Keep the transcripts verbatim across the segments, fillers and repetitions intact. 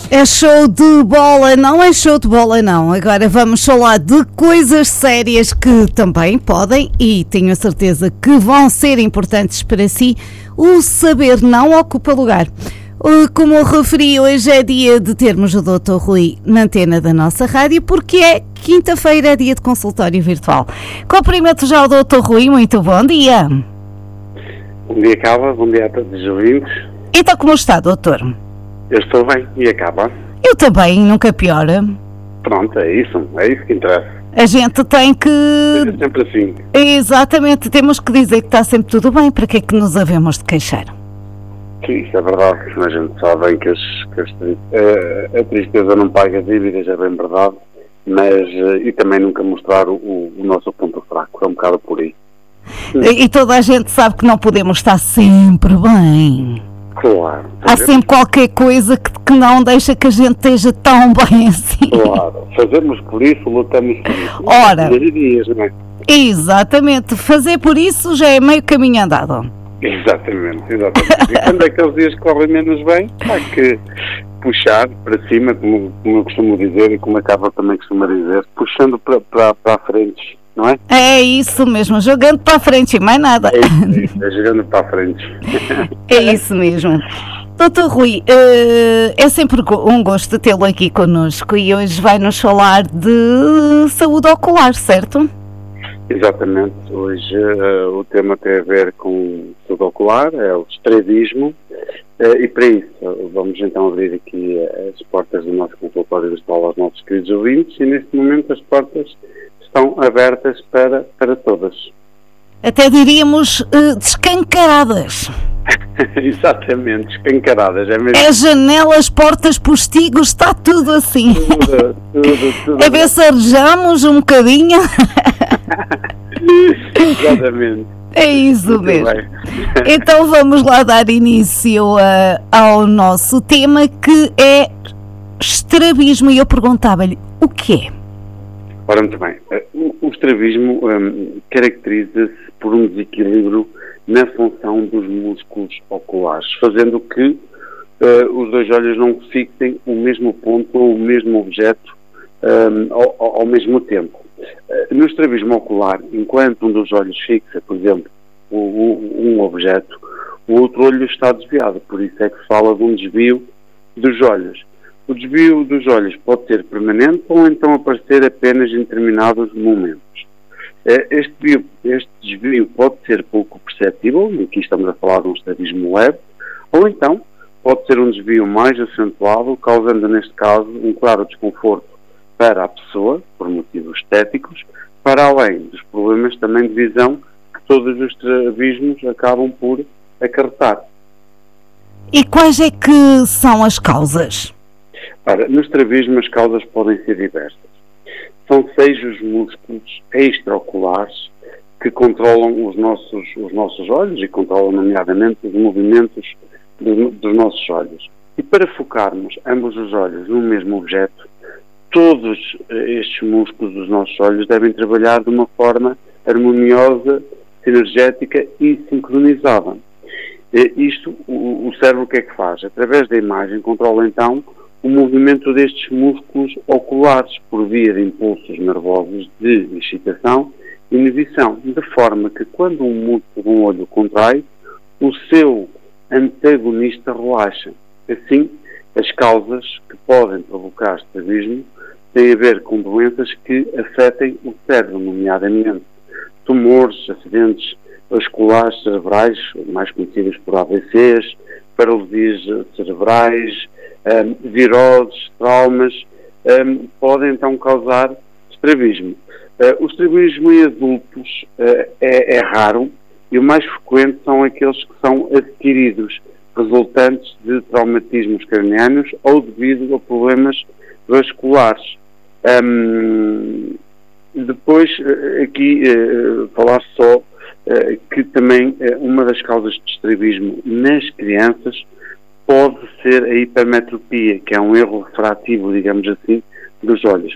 É show de bola, não é show de bola não. Agora vamos falar de coisas sérias que também podem e tenho a certeza que vão ser importantes para si. O saber não ocupa lugar. Como eu referi, hoje é dia de termos o doutor Rui na antena da nossa rádio, porque é quinta-feira, é dia de consultório virtual. Cumprimento já o doutor Rui, muito bom dia. Bom dia, Carla, bom dia a todos os ouvintes. Então como está, doutor? Eu estou bem, e acaba? Eu também, nunca piora. Pronto, é isso, é isso que interessa. A gente tem que... É sempre assim. Exatamente, temos que dizer que está sempre tudo bem, para que é que nos havemos de queixar? Sim, isso é verdade, a gente sabe bem que, as, que as, a, a tristeza não paga dívidas, é bem verdade, mas, e também nunca mostrar o, o nosso ponto fraco, é um bocado por aí. E, e toda a gente sabe que não podemos estar sempre bem. Claro. Há sempre qualquer coisa que, que não deixa que a gente esteja tão bem assim. Claro, fazemos por isso, lutamos por isso. Ora, dias, não é? Exatamente, fazer por isso já é meio caminho andado. Exatamente, exatamente. E quando aqueles dias correm menos bem, há que puxar para cima, como, como eu costumo dizer e como a Carla também costuma dizer, puxando para, para, para a frente, não é? É isso mesmo, jogando para a frente e mais nada. É isso, é, isso, é jogando para a frente. É isso mesmo. doutor Rui, é sempre um gosto tê-lo aqui connosco e hoje vai-nos falar de saúde ocular, certo? Exatamente, hoje uh, o tema tem a ver com saúde ocular, é o estrabismo, uh, e para isso uh, vamos então abrir aqui uh, as portas do nosso consultório virtual aos nossos queridos ouvintes e neste momento as portas estão abertas para, para todas. Até diríamos uh, descancaradas. Exatamente, escancaradas, é mesmo. É janelas, portas, postigos, está tudo assim. Tudo, tudo, tudo. A ver se arejamos um bocadinho. Exatamente. É isso Muito mesmo. bem. Então vamos lá dar início uh, ao nosso tema, que é estrabismo. E eu perguntava-lhe, o que é? Ora, muito bem. O, o estrabismo um, caracteriza-se por um desequilíbrio na função dos músculos oculares, fazendo que uh, os dois olhos não fixem o mesmo ponto ou o mesmo objeto um, ao, ao mesmo tempo. Uh, no estrabismo ocular, enquanto um dos olhos fixa, por exemplo, o, o, um objeto, o outro olho está desviado, por isso é que se fala de um desvio dos olhos. O desvio dos olhos pode ser permanente ou então aparecer apenas em determinados momentos. Este desvio, este desvio pode ser pouco perceptível, aqui estamos a falar de um estrabismo leve, ou então pode ser um desvio mais acentuado, causando neste caso um claro desconforto para a pessoa, por motivos estéticos, para além dos problemas também de visão que todos os estrabismos acabam por acarretar. E quais é que são as causas? Ora, no estrabismo as causas podem ser diversas. São seis os músculos extraoculares que controlam os nossos, os nossos olhos e controlam nomeadamente os movimentos do, dos nossos olhos. E para focarmos ambos os olhos no mesmo objeto, todos estes músculos dos nossos olhos devem trabalhar de uma forma harmoniosa, sinergética e sincronizada. E isto, o, o cérebro o que é que faz? Através da imagem controla então o movimento destes músculos oculares por via de impulsos nervosos de excitação e inibição, de forma que quando um músculo de um olho contrai, o seu antagonista relaxa. Assim, as causas que podem provocar estrabismo têm a ver com doenças que afetem o cérebro, nomeadamente tumores, acidentes vasculares cerebrais, mais conhecidos por A V Cs, paralisias cerebrais, Um, viroses, traumas, um, podem então causar estrabismo. Uh, o estrabismo em adultos uh, é, é raro e o mais frequente são aqueles que são adquiridos, resultantes de traumatismos cranianos ou devido a problemas vasculares. Um, depois, uh, aqui, uh, falar só uh, que também uh, uma das causas de estrabismo nas crianças pode ser a hipermetropia, que é um erro refrativo, digamos assim, dos olhos,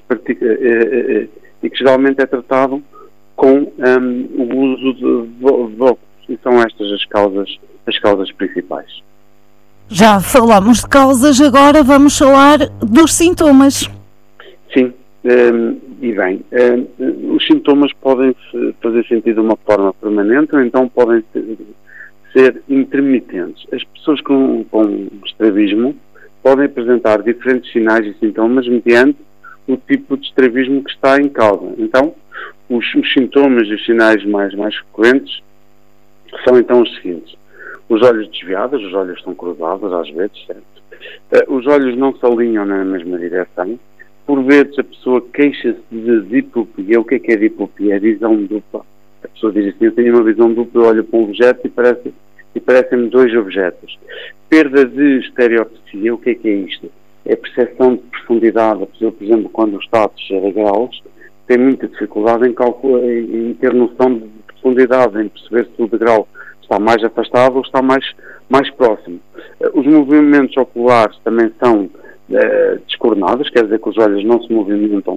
e que geralmente é tratado com um, o uso de, de, de óculos. E são estas as causas, as causas principais. Já falamos de causas, agora vamos falar dos sintomas. Sim, um, e bem, um, os sintomas podem fazer sentido de uma forma permanente ou então podem ser, ser intermitentes. As pessoas com, com estrabismo podem apresentar diferentes sinais e sintomas mediante o tipo de estrabismo que está em causa. Então, os, os sintomas e os sinais mais, mais frequentes são então os seguintes. Os olhos desviados, os olhos estão cruzados às vezes, certo? Uh, os olhos não se alinham na mesma direção. Por vezes a pessoa queixa-se de diplopia. O que é que é diplopia? É visão dupla. A pessoa diz assim, eu tenho uma visão dupla, eu olho para um objeto e, parece, e parecem-me dois objetos. Perda de estereopsia, o que é que é isto? É a percepção de profundidade. A pessoa, por exemplo, quando está a descer a graus, tem muita dificuldade em, calcular, em, em ter noção de profundidade, em perceber se o degrau está mais afastado ou está mais, mais próximo. Os movimentos oculares também são uh, descoordenados, quer dizer que os olhos não se movimentam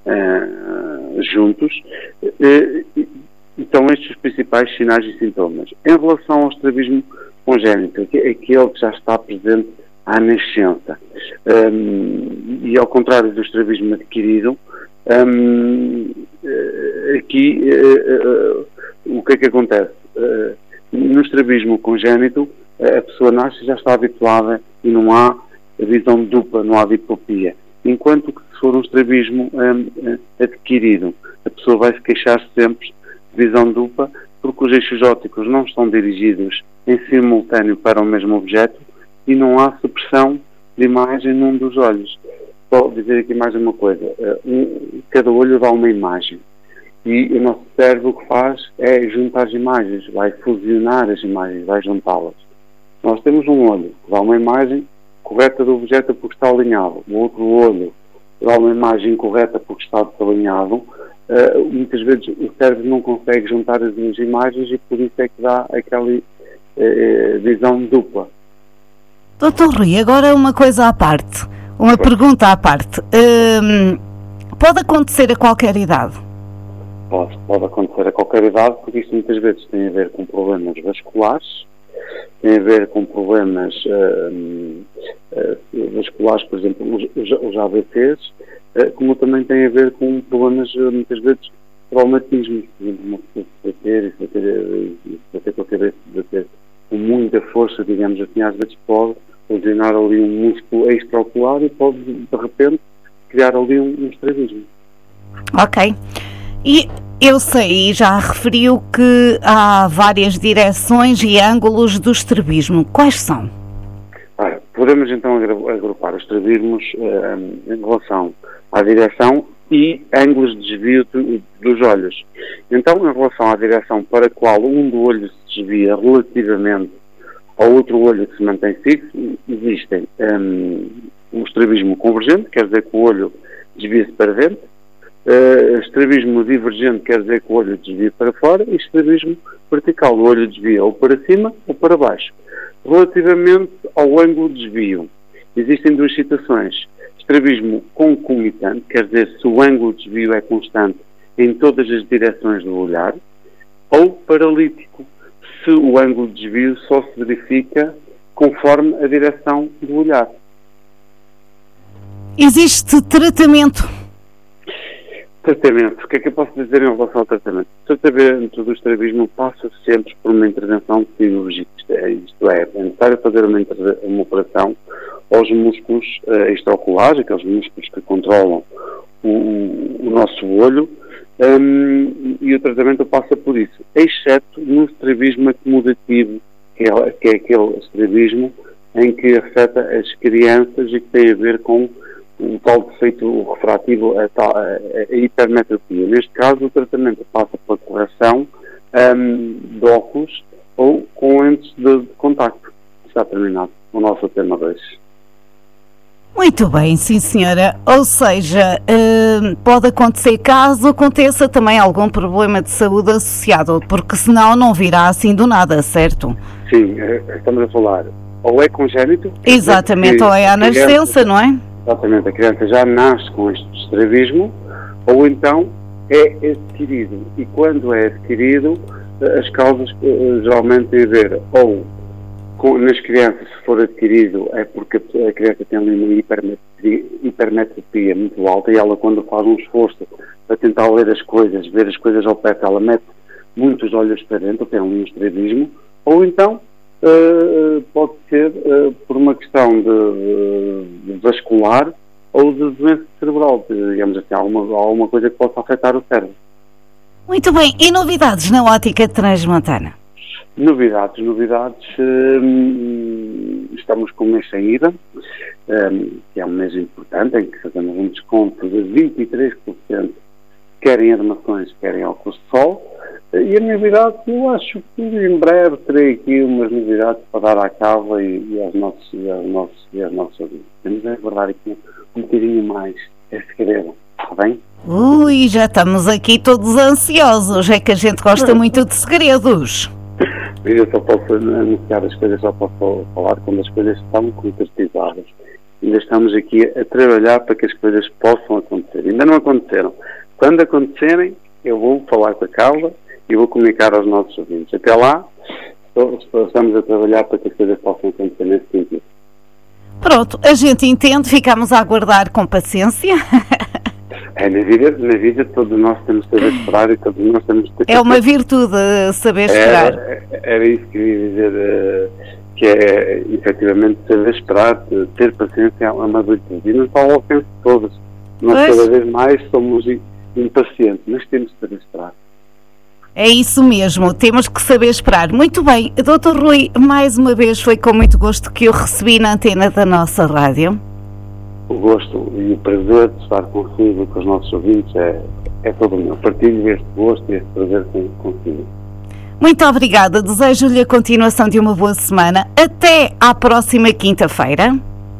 uh, juntos. Uh, então estes os principais sinais e sintomas. Em relação ao estrabismo congénito, que é aquele que já está presente à nascença, um, e ao contrário do estrabismo adquirido, um, aqui uh, uh, o que é que acontece? Uh, No estrabismo congénito, a pessoa nasce e já está habituada e não há visão dupla, não há diplopia. Enquanto que se for um estrabismo um, adquirido, a pessoa vai se queixar sempre de visão dupla porque os eixos ópticos não estão dirigidos em simultâneo para o mesmo objeto e não há supressão de imagem num dos olhos. Vou dizer aqui mais uma coisa. Um, cada olho dá uma imagem. E o nosso cérebro o que faz é juntar as imagens, vai fusionar as imagens, vai juntá-las. Nós temos um olho que dá uma imagem correta do objeto porque está alinhado. O outro olho dá uma imagem correta porque está desalinhado. Uh, muitas vezes o cérebro não consegue juntar as duas imagens e por isso é que dá aquela uh, visão dupla. doutor Rui, agora uma coisa à parte, uma Pode. pergunta à parte. Uh, pode acontecer a qualquer idade? Pode, pode acontecer a qualquer idade, porque isso muitas vezes tem a ver com problemas vasculares, tem a ver com problemas uh, uh, vasculares, por exemplo, os, os A V Cs, uh, como também tem a ver com problemas, uh, muitas vezes, traumatismos. Por exemplo, uma pessoa se bater, e se bater, se bater com a cabeça, se bater com muita força, digamos assim, às vezes pode lesionar ali um músculo extraocular e pode, de repente, criar ali um, um estrabismo. Ok. E eu sei, já referiu que há várias direções e ângulos do estrabismo. Quais são? Ah, podemos então agrupar os estrabismos uh, em relação à direção e ângulos de desvio de, dos olhos. Então, em relação à direção para a qual um do olho se desvia relativamente ao outro olho que se mantém fixo, existem um, um estrabismo convergente, quer dizer que o olho desvia-se para dentro. Uh, estrabismo divergente quer dizer que o olho desvia para fora e estrabismo vertical, o olho desvia ou para cima ou para baixo. Relativamente ao ângulo de desvio, existem duas situações. Estrabismo concomitante, quer dizer se o ângulo de desvio é constante em todas as direções do olhar, ou paralítico, se o ângulo de desvio só se verifica conforme a direção do olhar. Existe tratamento? Tratamento. O que é que eu posso dizer em relação ao tratamento? O tratamento do estrabismo passa sempre por uma intervenção cirúrgica. Isto é, é necessário fazer uma, uma operação aos músculos uh, extraoculares, aqueles músculos que controlam o, o nosso olho, um, e o tratamento passa por isso, exceto no estrabismo acomodativo, que é, que é aquele estrabismo em que afeta as crianças e que tem a ver com o tal defeito refrativo, a, a, a hipermetropia. Neste caso, o tratamento passa pela correção um, de óculos ou com lentes de, de contacto. Está terminado o nosso tema dois. Muito bem, sim senhora. Ou seja, uh, pode acontecer caso aconteça também algum problema de saúde associado, porque senão não virá assim do nada, certo? Sim, estamos a falar ou é congénito... Exatamente, ou é à nascença, não é? Exatamente, a criança já nasce com este estrabismo, ou então é adquirido. E quando é adquirido, as causas uh, geralmente têm a ver ou com, nas crianças, se for adquirido, é porque a criança tem ali uma hipermetropia, hipermetropia muito alta e ela, quando faz um esforço para tentar ler as coisas, ver as coisas ao perto, ela mete muitos olhos para dentro, tem um estrabismo, ou então uh, pode ser uh, por uma questão de, de vascular ou de doença cerebral, digamos assim, alguma, alguma coisa que possa afetar o cérebro. Muito bem, e novidades na ótica transmontana? Novidades, novidades, hum, estamos com o mês sem I V A, hum, que é um mês importante, em que fazemos um desconto de vinte e três por cento, querem armações, querem óculos de sol, e a novidade, eu acho que em breve terei aqui umas novidades para dar à cava e, e aos nossos e aos nossos e aos nossos ouvintes. Temos a guardar aqui um bocadinho mais, é segredo, está bem? Ui, já estamos aqui todos ansiosos, é que a gente gosta muito de segredos. Eu só posso anunciar as coisas, só posso falar quando as coisas estão concretizadas. Ainda estamos aqui a trabalhar para que as coisas possam acontecer. Ainda não aconteceram. Quando acontecerem, eu vou falar com a Carla e vou comunicar aos nossos ouvintes. Até lá, estamos a trabalhar para que as coisas possam acontecer nesse sentido. Pronto, a gente entende, ficamos a aguardar com paciência. É, na vida, na vida todos nós temos que saber esperar e todos nós temos que ter... É uma virtude saber esperar. Era, era isso que eu ia dizer, que é, efetivamente, saber esperar, ter paciência é uma virtude. E não só ao alcance de todos. Nós pois. Cada vez mais somos impacientes, mas temos que saber esperar. É isso mesmo, temos que saber esperar. Muito bem, doutor Rui, mais uma vez foi com muito gosto que eu recebi na antena da nossa rádio. O gosto e o prazer de estar consigo e com os nossos ouvintes é, é todo meu. Partilho este gosto e este prazer consigo. Muito obrigada, desejo-lhe a continuação de uma boa semana. Até à próxima quinta-feira.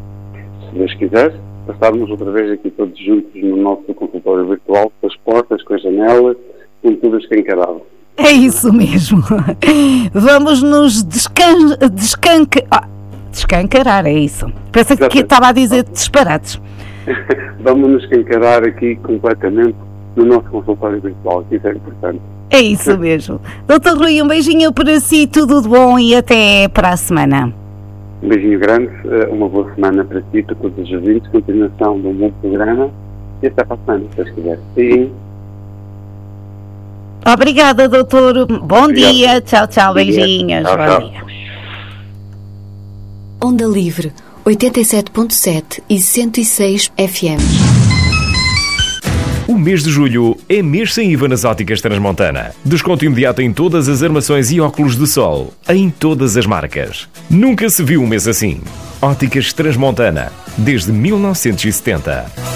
Se Deus quiser, passarmos outra vez aqui todos juntos no nosso consultório virtual, com as portas, com as janelas, com tudo escancarado. É isso mesmo. Vamos nos descan... descanque... Ah. Descancarar, é isso. Pensa que estava a dizer disparates. Vamos nos escancarar aqui completamente no nosso consultório virtual, que isso é importante. É isso mesmo. doutor Rui, um beijinho para si, tudo de bom e até para a semana. Um beijinho grande, uma boa semana para si, para todos os ouvintes, continuação de um bom programa e até para a semana, se Deus quiser. Sim. Obrigada, doutor. Bom Obrigado. Dia. Tchau, tchau. Bom beijinhos. Tchau, bom tchau. Dia. Onda Livre, oitenta e sete ponto sete e cento e seis F M. O mês de julho é mês sem I V A nas óticas Transmontana. Desconto imediato em todas as armações e óculos de sol, em todas as marcas. Nunca se viu um mês assim. Óticas Transmontana, desde mil novecentos e setenta.